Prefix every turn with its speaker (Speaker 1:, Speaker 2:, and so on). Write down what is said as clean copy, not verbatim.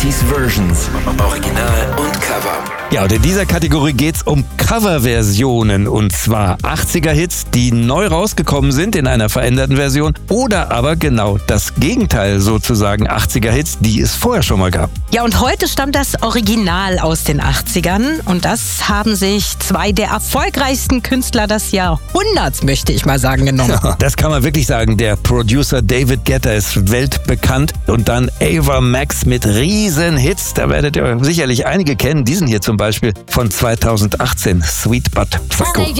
Speaker 1: 80s Versions, Original und Cover.
Speaker 2: Ja, und in dieser Kategorie geht's um Coverversionen, und zwar 80er-Hits, die neu rausgekommen sind in einer veränderten Version, oder aber genau das Gegenteil sozusagen, 80er-Hits, die es vorher schon mal gab.
Speaker 3: Ja, und heute stammt das Original aus den 80ern, und das haben sich zwei der erfolgreichsten Künstler des Jahrhunderts, möchte ich mal sagen, genommen.
Speaker 2: Ja, das kann man wirklich sagen. Der Producer David Guetta ist weltbekannt, und dann Ava Max mit riesen Hits. Da werdet ihr sicherlich einige kennen. Diesen hier zum Beispiel von 2018, Sweet But Psycho.